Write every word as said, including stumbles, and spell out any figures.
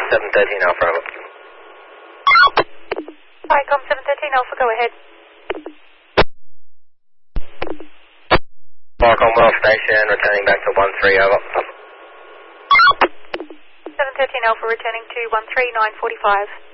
seven thirteen Alpha, over. Vicom seven thirteen Alpha, go ahead. Vicom Well Station, returning back to one three, over. seven thirteen Alpha, returning to one three nine forty-five.